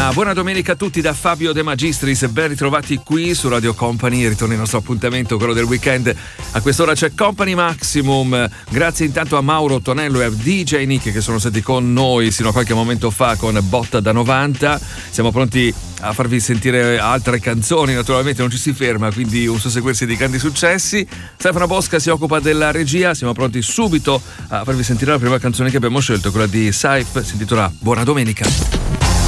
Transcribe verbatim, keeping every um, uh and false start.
Una buona domenica a tutti da Fabio De Magistris, ben ritrovati qui su Radio Company. Ritorna il nostro appuntamento, quello del weekend. A quest'ora c'è Company Maximum. Grazie intanto a Mauro Tonello e a D J Nick che sono stati con noi sino a qualche momento fa con Botta da novanta. Siamo pronti a farvi sentire altre canzoni, naturalmente non ci si ferma, quindi un susseguirsi di grandi successi. Stefano Bosca si occupa della regia, siamo pronti subito a farvi sentire la prima canzone che abbiamo scelto, quella di Saif, si intitola Buona Domenica.